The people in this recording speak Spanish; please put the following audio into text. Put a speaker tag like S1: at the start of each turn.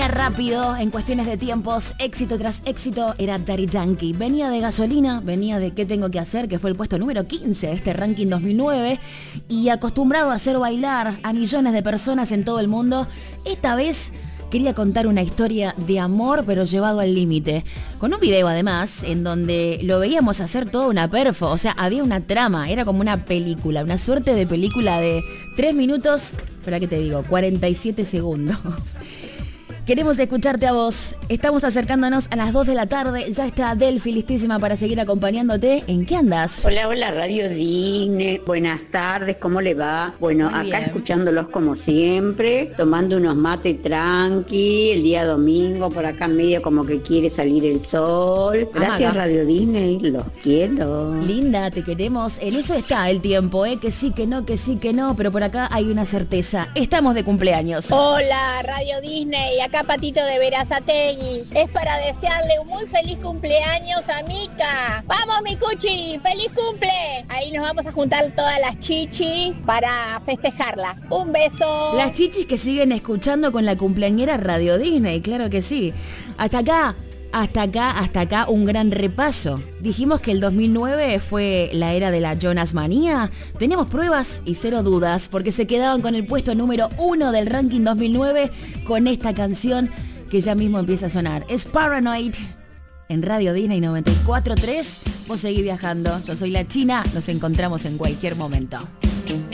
S1: venía rápido en cuestiones de tiempos, éxito tras éxito, era Daddy Yankee. Venía de Gasolina, venía de ¿Qué tengo que hacer?, que fue el puesto número 15 de este ranking 2009, y acostumbrado a hacer bailar a millones de personas en todo el mundo, esta vez quería contar una historia de amor, pero llevado al límite. Con un video, además, en donde lo veíamos hacer toda una perfo. O sea, había una trama, era como una película, una suerte de película de 3 minutos, ¿para qué te digo? 47 segundos. Queremos escucharte a vos. Estamos acercándonos a las 2 de la tarde. Ya está Delphi listísima para seguir acompañándote. ¿En qué andas?
S2: Hola, Radio Disney. Buenas tardes, ¿cómo le va? Bueno,
S1: Muy
S2: acá
S1: bien.
S2: Escuchándolos como siempre, tomando unos mates tranqui, el día domingo, por acá medio como que quiere salir el sol. Gracias,
S1: Amaga.
S2: Radio Disney, los quiero.
S1: Linda, te queremos. En eso está el tiempo, ¿eh? Que sí, que no, que sí, que no. Pero por acá hay una certeza. Estamos de cumpleaños.
S3: Hola, Radio Disney, acá Patito de Verazategui. Es para desearle un muy feliz cumpleaños a Mica. ¡Vamos, Micuchi! ¡Feliz cumple! Ahí nos vamos a juntar todas las chichis para festejarla. Un beso.
S1: Las chichis que siguen escuchando con la cumpleañera Radio Disney, claro que sí. Hasta acá, un gran repaso. Dijimos que el 2009 fue la era de la Jonas Manía. Tenemos pruebas y cero dudas, porque se quedaban con el puesto número 1 del ranking 2009 con esta canción que ya mismo empieza a sonar. Es Paranoid en Radio Disney 94.3. Vos seguís viajando. Yo soy la China. Nos encontramos en cualquier momento.